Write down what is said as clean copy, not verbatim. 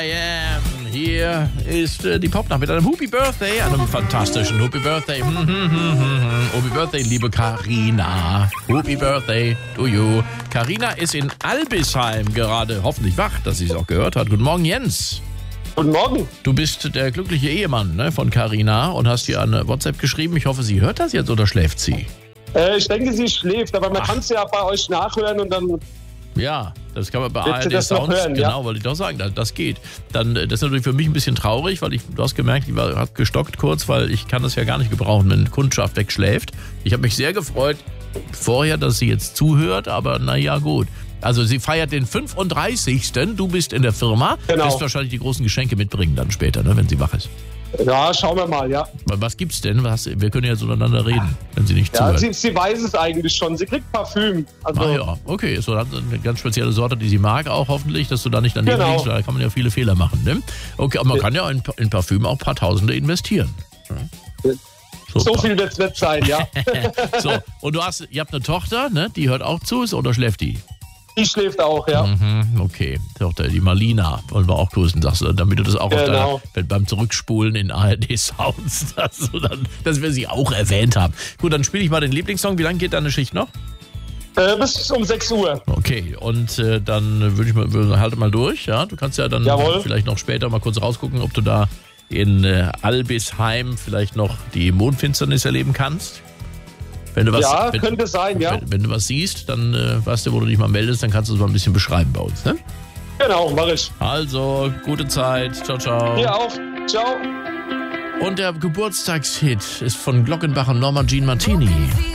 am. Hier ist die Popnacht mit einem Happy Birthday, einem fantastischen Happy Birthday. Happy Birthday, liebe Carina. Happy Birthday to you. Carina ist in Albisheim gerade hoffentlich wach, dass sie es auch gehört hat. Guten Morgen, Jens. Guten Morgen. Du bist der glückliche Ehemann, ne, von Carina und hast ihr eine WhatsApp geschrieben. Ich hoffe, sie hört das jetzt oder schläft sie? Ich denke, sie schläft, aber man kann es ja bei euch nachhören und dann... Ja, das kann man bei Willst du ARD das noch Sounds, hören, genau, ja? wollte ich doch sagen, das geht. Dann, das ist natürlich für mich ein bisschen traurig, weil du hast gemerkt, ich habe gestockt kurz, weil ich kann das ja gar nicht gebrauchen, wenn Kundschaft wegschläft. Ich habe mich sehr gefreut vorher, dass sie jetzt zuhört, aber naja, gut. Also sie feiert den 35. Du bist in der Firma, Genau. wirst wahrscheinlich die großen Geschenke mitbringen dann später, ne, wenn sie wach ist. Ja, schauen wir mal, ja. Was gibt's denn? Wir können ja so miteinander reden, wenn sie nicht Ja, zuhört. sie weiß es eigentlich schon. Sie kriegt Parfüm. Also, Ja, okay, ist so eine ganz spezielle Sorte, die sie mag auch hoffentlich, dass du da nicht daneben Genau. liegst, da kann man ja viele Fehler machen, ne? Okay, aber man kann ja in Parfüm auch ein paar Tausende investieren. so viel wird es nicht sein, ja. So, und ihr habt eine Tochter, ne? Die hört auch zu, oder schläft die? Die schläft auch, ja. Okay, Tochter, die Marlina, wollen wir auch grüßen, sagst du, damit du das auch Genau. beim Zurückspulen in ARD Sounds, dass wir sie auch erwähnt haben. Gut, dann spiele ich mal den Lieblingssong. Wie lange geht deine Schicht noch? Bis um 6 Uhr. Okay, und dann halte mal durch, ja? Du kannst ja dann Jawohl. vielleicht noch später mal kurz rausgucken, ob du da in Albisheim vielleicht noch die Mondfinsternis erleben kannst. Wenn du was, Ja, könnte sein, ja. Wenn du was siehst, dann weißt du, wo du dich mal meldest, dann kannst du es mal ein bisschen beschreiben bei uns, ne? Genau, mach ich. Also, gute Zeit. Ciao, ciao. Dir auch. Ciao. Und der Geburtstagshit ist von Glockenbach und Norma Jean Martini.